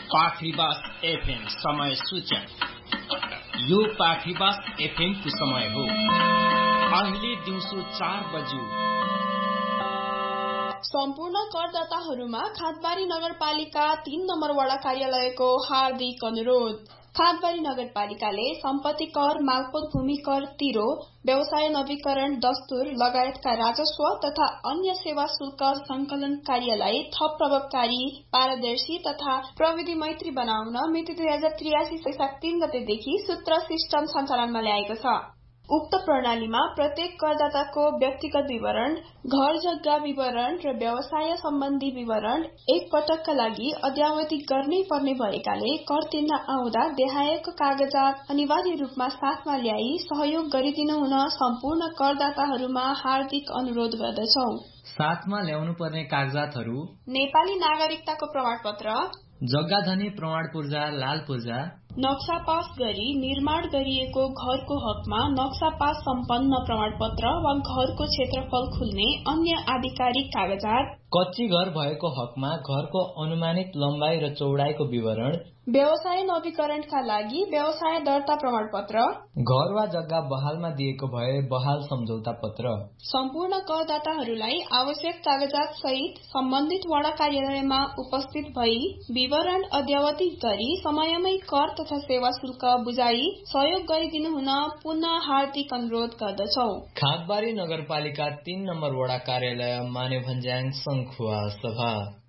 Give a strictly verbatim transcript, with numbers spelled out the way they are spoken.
पाखरीबास FM समय सूचना। यो पाखरीबास एफएम को समय हो। अहिले दिउँसो चार बज्यो। सम्पूर्ण करदाताहरूमा खादबारी नगरपालिका तीन नम्बर वडा कार्यालयको हार्दिक अनुरोध। खादबारी नगरपालिकाले सम्पत्ति कर, मालपोत भूमि कर तिरो, व्यवसाय नवीकरण दस्तुर लगायतका राजस्व तथा अन्य सेवा शुल्क संकलन कार्यलाई थप प्रभावकारी, पारदर्शी तथा प्रविधि मैत्री बनाउन मिति दुई हजार त्रियासी वैशाख तीन गतेदेखि सूत्र सिस्टम सञ्चालनमा ल्याएको छ। उक्त प्रणालीमा प्रत्येक करदाताको व्यक्तिगत विवरण, घर जग्गा विवरण र व्यवसाय सम्बन्धी विवरण एक पटकका लागि अद्यावधि गर्नै पर्ने भएकाले कर तिर्न आउँदा देखाएको कागजात अनिवार्य रूपमा साथमा ल्याई सहयोग गरिदिनु हुन सम्पूर्ण करदाताहरूमा हार्दिक अनुरोध गर्दछौं। साथमा ल्याउनु पर्ने कागजातहरू: नेपाली नागरिकताको प्रमाणपत्र, जग्गाधनी प्रमाण पूर्जा लाल पूर्जा, नक्सा पास गरी निर्माण गरिएको घरको हकमा नक्सा पास सम्पन्न प्रमाणपत्र वा घरको क्षेत्रफल खुल्ने अन्य आधिकारिक कागजात, कच्ची घर भएको हकमा घरको अनुमानित लम्बाई र चौडाइको विवरण, व्यवसाय नवीकरणका लागि व्यवसाय दर्ता प्रमाणपत्र, घर वा जग्गा बहालमा दिएको भए बहाल सम्झौता पत्र। सम्पूर्ण करदाताहरूलाई आवश्यक कागजात सहित सम्बन्धित वडा कार्यालयमा उपस्थित भई विवरण अद्यावधिक गरी समयमै कर तथा सेवा शुल्क बुझाई सहयोग गरिदिनु हुन पुनः हार्दिक अनुरोध गर्दछौ। खादबारी नगरपालिका तीन नम्बर वडा कार्यालय मानेभन्ज्याङ सङ्खुवा सभा।